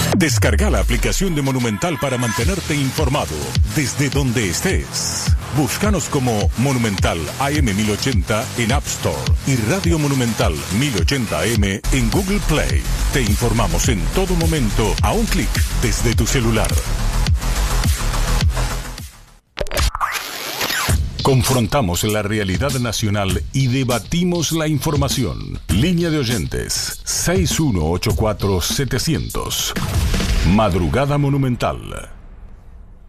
Descarga la aplicación de Monumental para mantenerte informado desde donde estés. Búscanos como Monumental AM 1080 en App Store y Radio Monumental 1080 AM en Google Play. Te informamos en todo momento a un clic desde tu celular. Confrontamos la realidad nacional y debatimos la información. Línea de oyentes 6184-700. Madrugada Monumental.